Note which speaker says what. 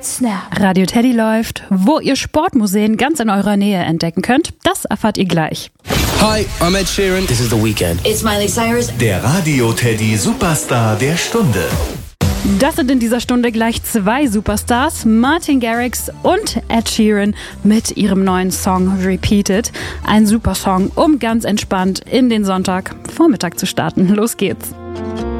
Speaker 1: Snap.
Speaker 2: Radio Teddy läuft, wo ihr Sportmuseen ganz in eurer Nähe entdecken könnt. Das erfahrt ihr gleich.
Speaker 3: Hi, I'm Ed Sheeran. This is The Weeknd.
Speaker 1: It's Miley Cyrus.
Speaker 4: Der Radio Teddy Superstar der Stunde.
Speaker 2: Das sind in dieser Stunde gleich 2 Superstars, Martin Garrix und Ed Sheeran mit ihrem neuen Song Repeated. Ein super Song, um ganz entspannt in den Sonntagvormittag zu starten. Los geht's.